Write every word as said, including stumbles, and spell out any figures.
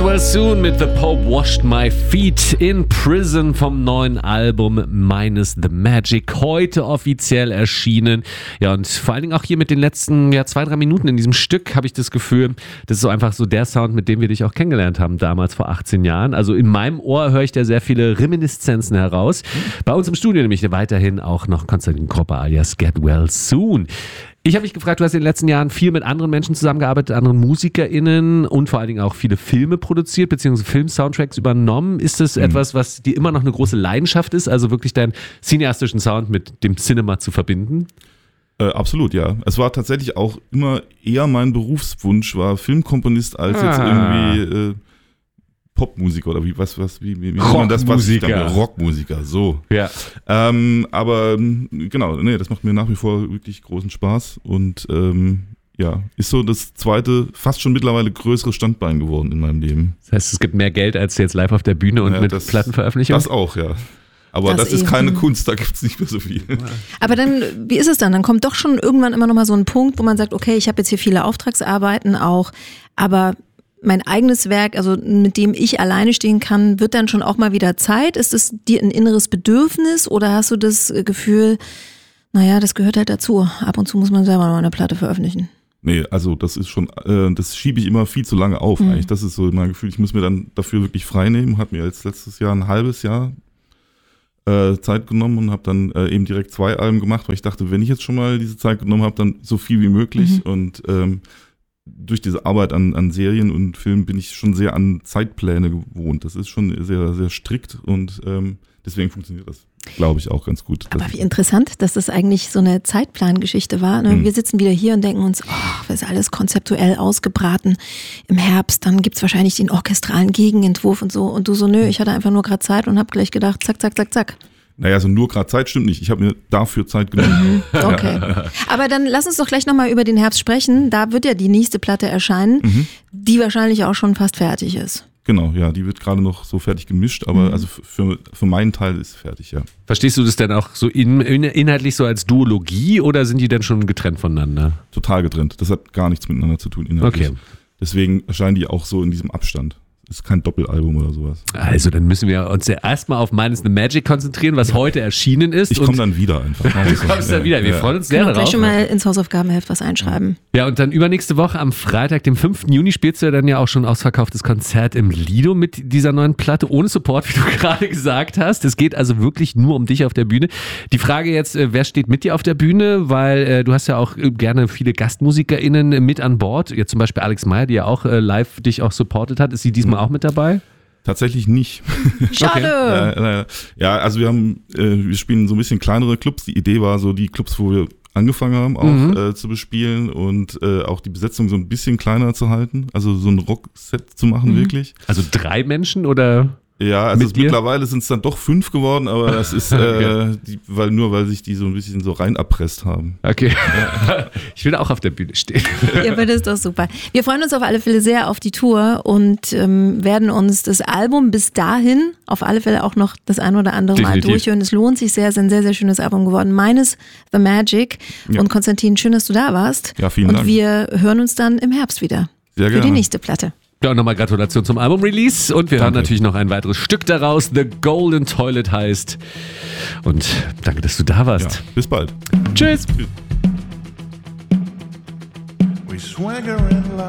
Well Soon mit The Pope Washed My Feet in Prison vom neuen Album Minus the Magic. Heute offiziell erschienen. Ja, und vor allen Dingen auch hier mit den letzten ja, zwei, drei Minuten in diesem Stück habe ich das Gefühl, das ist so einfach so der Sound, mit dem wir dich auch kennengelernt haben, damals vor achtzehn Jahren. Also in meinem Ohr höre ich da sehr viele Reminiszenzen heraus. Bei uns im Studio nämlich weiterhin auch noch Konstantin Kropper alias Get Well Soon. Ich habe mich gefragt, du hast in den letzten Jahren viel mit anderen Menschen zusammengearbeitet, anderen MusikerInnen und vor allen Dingen auch viele Filme produziert, beziehungsweise Film-Soundtracks übernommen. Ist das mhm. etwas, was dir immer noch eine große Leidenschaft ist, also wirklich deinen cineastischen Sound mit dem Cinema zu verbinden? Äh, absolut, ja. Es war tatsächlich auch immer eher mein Berufswunsch, war Filmkomponist als ah. jetzt irgendwie äh, Popmusiker oder wie, was, was, wie, wie, wie man das, was ich dann, Rockmusiker, so. Ja. Ähm, aber genau, nee, das macht mir nach wie vor wirklich großen Spaß und ähm, ja, ist so das zweite, fast schon mittlerweile größere Standbein geworden in meinem Leben. Das heißt, es gibt mehr Geld als jetzt live auf der Bühne und ja, mit das, Plattenveröffentlichung? Das auch, ja. Aber das, das ist keine Kunst, da gibt es nicht mehr so viel. Aber dann, wie ist es dann? Dann kommt doch schon irgendwann immer noch mal so ein Punkt, wo man sagt, okay, ich habe jetzt hier viele Auftragsarbeiten auch, aber mein eigenes Werk, also mit dem ich alleine stehen kann, wird dann schon auch mal wieder Zeit? Ist es dir ein inneres Bedürfnis oder hast du das Gefühl, naja, das gehört halt dazu. Ab und zu muss man selber noch eine Platte veröffentlichen. Nee, also das ist schon, äh, das schiebe ich immer viel zu lange auf mhm. eigentlich. Das ist so mein Gefühl, ich muss mir dann dafür wirklich frei nehmen. Hat mir jetzt letztes Jahr ein halbes Jahr äh, Zeit genommen und habe dann äh, eben direkt zwei Alben gemacht, weil ich dachte, wenn ich jetzt schon mal diese Zeit genommen habe, dann so viel wie möglich mhm. und ähm, durch diese Arbeit an, an Serien und Filmen bin ich schon sehr an Zeitpläne gewohnt. Das ist schon sehr, sehr strikt und ähm, deswegen funktioniert das, glaube ich, auch ganz gut. Aber wie interessant, dass das eigentlich so eine Zeitplangeschichte war. Ne? Mhm. Wir sitzen wieder hier und denken uns, oh, das ist alles konzeptuell ausgebraten im Herbst. Dann gibt's wahrscheinlich den orchestralen Gegenentwurf und so. Und du so, nö, ich hatte einfach nur gerade Zeit und habe gleich gedacht, zack, zack, zack, zack. Naja, also nur gerade Zeit stimmt nicht. Ich habe mir dafür Zeit genommen. Okay. Aber dann lass uns doch gleich nochmal über den Herbst sprechen. Da wird ja die nächste Platte erscheinen, mhm. die wahrscheinlich auch schon fast fertig ist. Genau, ja, die wird gerade noch so fertig gemischt, aber mhm. also für, für meinen Teil ist fertig, ja. Verstehst du das denn auch so in, in, inhaltlich so als Duologie oder sind die denn schon getrennt voneinander? Total getrennt. Das hat gar nichts miteinander zu tun inhaltlich. Okay. Deswegen erscheinen die auch so in diesem Abstand. Das ist kein Doppelalbum oder sowas. Also dann müssen wir uns ja erstmal auf Minus the Magic konzentrieren, was heute erschienen ist. Ich komme dann wieder einfach. Du kommst dann wieder, wir ja. freuen uns sehr darauf. Gleich schon mal ins Hausaufgabenheft was einschreiben. Ja, und dann übernächste Woche am Freitag, dem fünften Juni, spielst du ja dann ja auch schon ausverkauftes Konzert im Lido mit dieser neuen Platte, ohne Support, wie du gerade gesagt hast. Es geht also wirklich nur um dich auf der Bühne. Die Frage jetzt, wer steht mit dir auf der Bühne? Weil äh, du hast ja auch gerne viele GastmusikerInnen mit an Bord. Jetzt zum Beispiel Alex Meyer, die ja auch äh, live dich auch supportet hat. Ist sie diesmal auch mit dabei? Tatsächlich nicht. Schade. Okay. Ja, ja, also wir haben, äh, wir spielen so ein bisschen kleinere Clubs. Die Idee war so, die Clubs, wo wir angefangen haben, auch mhm. äh, zu bespielen und äh, auch die Besetzung so ein bisschen kleiner zu halten. Also so ein Rockset zu machen, mhm. wirklich. Also drei Menschen oder? Ja, also es mittlerweile sind es dann doch fünf geworden, aber das ist, äh, okay. die, weil nur weil sich die so ein bisschen so rein erpresst haben. Okay. Ja. Ich will auch auf der Bühne stehen. Ja, aber das ist doch super. Wir freuen uns auf alle Fälle sehr auf die Tour und ähm, werden uns das Album bis dahin auf alle Fälle auch noch das ein oder andere Definitiv. Mal durchhören. Es lohnt sich sehr, es ist ein sehr, sehr schönes Album geworden. Minus the Magic. Ja. Und Konstantin, schön, dass du da warst. Ja, vielen und Dank. Und wir hören uns dann im Herbst wieder. Sehr für gerne. Die nächste Platte. Ja, und nochmal Gratulation zum Album-Release und wir danke. Hören natürlich noch ein weiteres Stück daraus, The Golden Toilet heißt. Und danke, dass du da warst. Ja, bis bald. Tschüss. Tschüss.